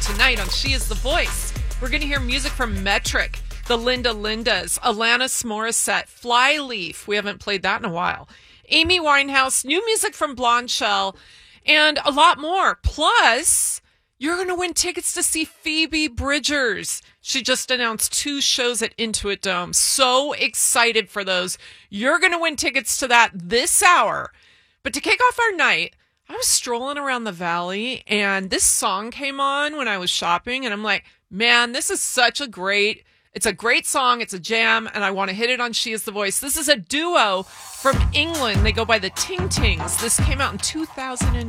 tonight on She Is the Voice. We're going to hear music from Metric, the Linda Lindas, Alanis Morissette, Flyleaf. We haven't played that in a while. Amy Winehouse, new music from Blonde Shell, and a lot more. Plus, you're going to win tickets to see Phoebe Bridgers. She just announced 2 shows at Intuit Dome. So excited for those. You're going to win tickets to that this hour. But to kick off our night, I was strolling around the valley and this song came on when I was shopping and I'm like, man, this is it's a great song. It's a jam and I want to hit it on She Is the Voice. This is a duo from England. They go by the Ting Tings. This came out in 2009.